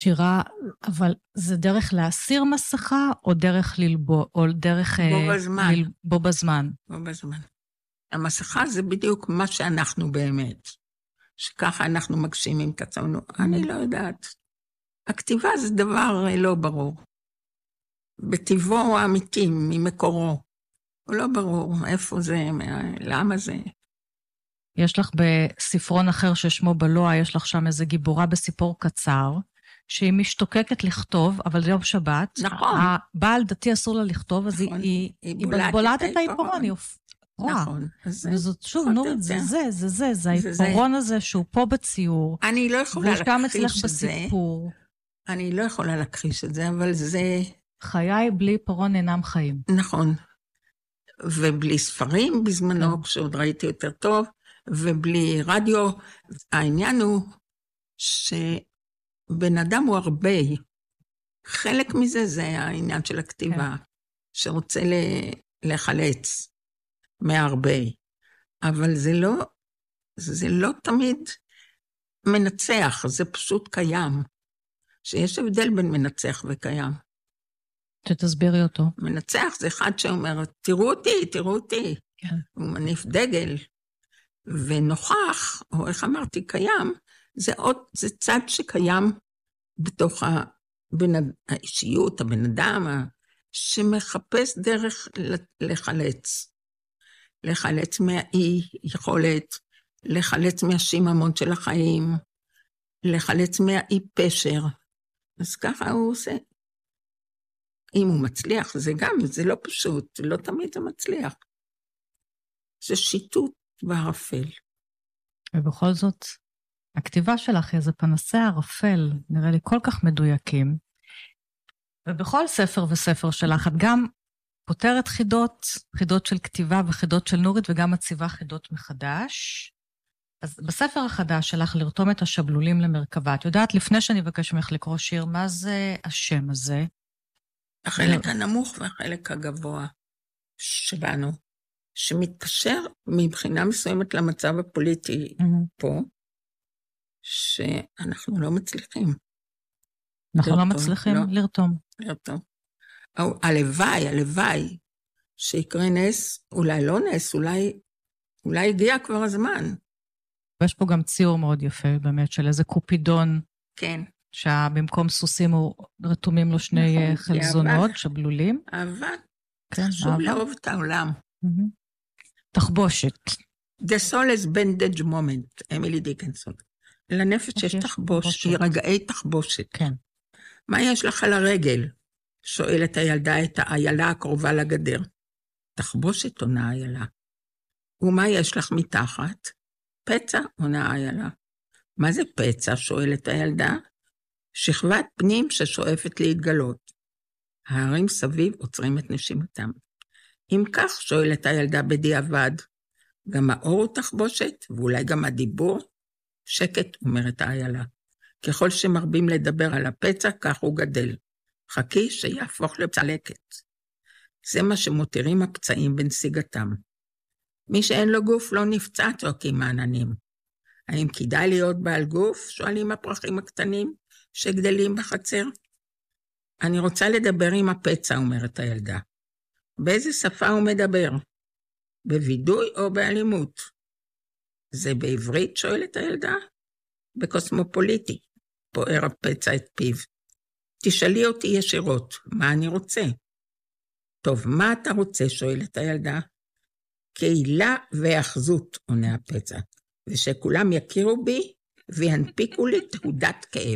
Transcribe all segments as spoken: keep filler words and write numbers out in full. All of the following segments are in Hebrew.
שירה, אבל זה דרך להסיר מסכה, או דרך ללבוא, או דרך... בו בזמן. ל... בו בזמן. בו בזמן. המסכה זה בדיוק מה שאנחנו באמת. שככה אנחנו מגשימים את עצמנו. אני לא יודעת. הכתיבה זה דבר לא ברור. בטבעו האמיתי, ממקורו. הוא לא ברור איפה זה, למה זה. יש לך בספרון אחר ששמו בלוע, יש לך שם איזה גיבורה בסיפור קצר, שהיא משתוקקת לכתוב, אבל זה יום שבת. נכון. הבעל דתי אסור לה לכתוב, אז נכון. היא, היא, היא בולעת את העיפרון. נכון. וזאת שוב, נורית, זה זה, זה זה, זה העיפרון הזה שהוא פה בציור. אני לא יכולה להכחיש את זה. בסיפור. אני לא יכולה להכחיש את זה, אבל זה... חיי בלי עיפרון אינם חיים. נכון. ובלי ספרים בזמנו, כשעוד ראיתי יותר טוב, ובלי רדיו. העניין הוא שבן אדם הוא הרבה. חלק מזה זה העניין של הכתיבה, שרוצה לחלץ מהרבה. אבל זה לא, זה לא תמיד מנצח, זה פשוט קיים. שיש הבדל בין מנצח וקיים. שתסבירי אותו. מנצח זה אחד שאומר, תראו אותי, תראו אותי. כן. הוא מניף דגל. ונוכח, או איך אמרתי, קיים, זה עוד, זה צד שקיים בתוך הבן, האישיות, הבן אדם, שמחפש דרך לחלץ. לחלץ מהאי יכולת, לחלץ מהשיממון של החיים, לחלץ מהאי פשר. אז ככה הוא עושה. אם הוא מצליח, זה גם, זה לא פשוט, לא תמיד זה מצליח. זה שיטוט בערפל. ובכל זאת, הכתיבה שלך היא איזה פנסי ערפל, נראה לי כל כך מדויקים, ובכל ספר וספר שלך, את גם פותרת חידות, חידות של כתיבה וחידות של נורית, וגם מציבה חידות מחדש. אז בספר החדש שלך, לרתום את השבלולים למרכבה, את יודעת, לפני שאני אבקש ממך לקרוא שיר, מה זה השם הזה? החלק הנמוך והחלק הגבוה שבנו, שמתקשר מבחינה מסוימת למצב הפוליטי פה, שאנחנו לא מצליחים. אנחנו לא מצליחים לרתום. לרתום. הלוואי, הלוואי, שיקרה נס, אולי לא נס, אולי, אולי הגיע כבר הזמן. ויש פה גם ציור מאוד יפה, באמת, של איזה קופידון. כן. שבמקום סוסים הוא רתומים לו שני חלזונות, שבלולים. אהבה. חשוב לאהוב את העולם. תחבושת. The soul is bandage moment, אמילי דיקנסון. לנפש יש תחבוש, היא רגעי תחבושת. כן. מה יש לך על הרגל? שואלת הילדה את האיילה הקרובה לגדר. תחבושת עונה האיילה. ומה יש לך מתחת? פצע עונה האיילה. מה זה פצע? שואלת הילדה. שכבת פנים ששואפת להתגלות. ההרים סביב עוצרים את נשימתם. אם כך, שואלת הילדה בדיעבד, גם האור הוא תחבושת, ואולי גם הדיבור? שקט, אומרת האיילה. ככל שמרבים לדבר על הפצע, כך הוא גדל. חכי שיהפוך לצלקת. זה מה שמותירים הפצעים בנסיגתם. מי שאין לו גוף לא נפצע, צועקים העננים. האם כדאי להיות בעל גוף? שואלים הפרחים הקטנים. שגדלים בחצר. אני רוצה לדבר עם הפצע, אומרת הילדה. באיזה שפה הוא מדבר? בוידוי או באלימות? זה בעברית, שואלת הילדה? בקוסמופוליטי, פוער הפצע את פיו. תשאלי אותי ישירות, מה אני רוצה? טוב, מה אתה רוצה, שואלת הילדה? קהילה ואחזות, עונה הפצע, ושכולם יכירו בי וינפיקו לי תעודת כאב.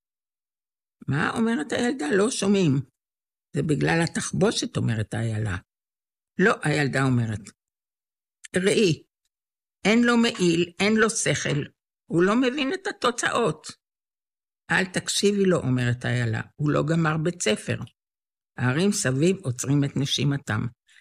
מה אומרת הילדה? לא שומעים. זה בגלל התחבושת, אומרת האיילה. לא, הילדה אומרת. ראי, אין לו מעיל, אין לו שכל, הוא לא מבין את התוצאות. אל תקשיבי לו, אומרת האיילה, הוא לא גמר בית ספר. הערים סביב עוצרים את נשימתם.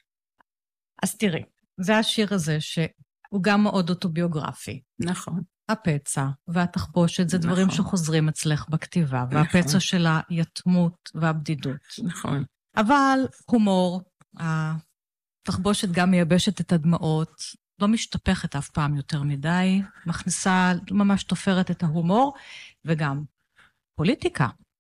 אז תראי, זה השיר הזה שהוא גם מאוד אוטוביוגרפי. נכון. הפצע והתחבושת זה דברים נכון. שחוזרים אצלך בכתיבה, נכון. והפצע של היתמות והבדידות. נכון. אבל הומור, התחבושת גם מייבשת את הדמעות, לא משתפכת אף פעם יותר מדי, מכניסה, ממש תופרת את ההומור, וגם פוליטיקה.